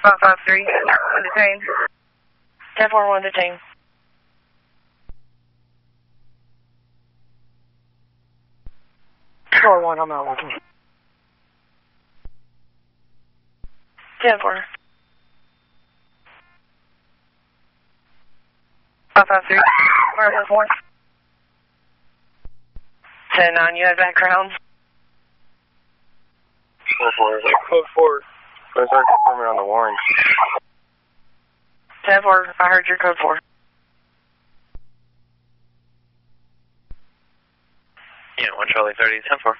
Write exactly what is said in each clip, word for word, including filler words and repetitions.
five five three, detained. ten four one detained. four one, I'm not working. ten four. five five three, Marble four. ten nine, you had background? four four, code four. Let's start confirming on the warrant. ten four, I heard your code four. Yeah, one Charlie thirty, ten four.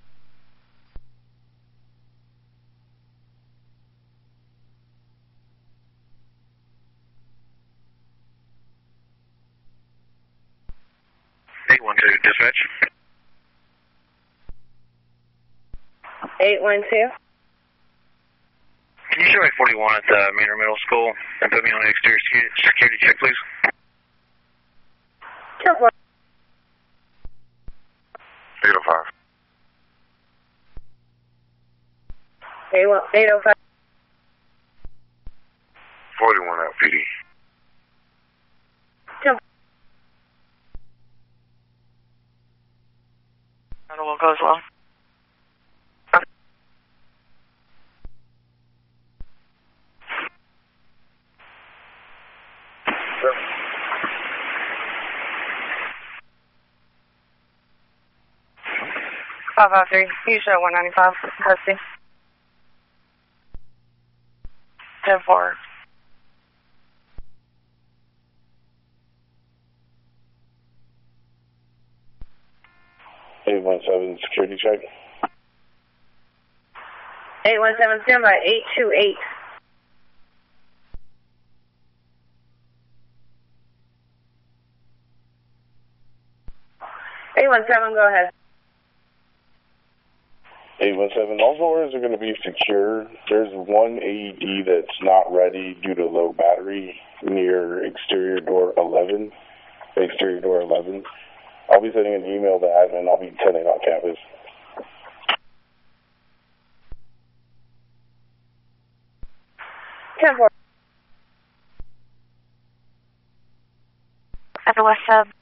eight one two, dispatch. eight one two. Can you show eight forty-one at the Manor Middle School and put me on an exterior security check, please? ten four. eight oh five. eight oh five. forty-one L P D. I don't know what goes well. five five three, you show one ninety-five, custody. ten four. eight one seven, security check. eight one seven, stand by, eight two eight. eight one seven, go ahead. eight one seven, all doors are going to be secure. There's one A E D that's not ready due to low battery near exterior door eleven. Exterior door eleven. I'll be sending an email to admin. I'll be attending on campus. ten four. At the west sub.